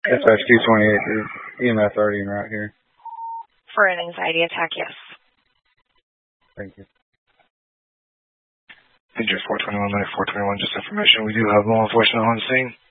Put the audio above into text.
Dispatch 228 is EMS already en route here. For an anxiety attack, yes. Thank you. Danger 421, minute 421, just information. We do have law enforcement on scene.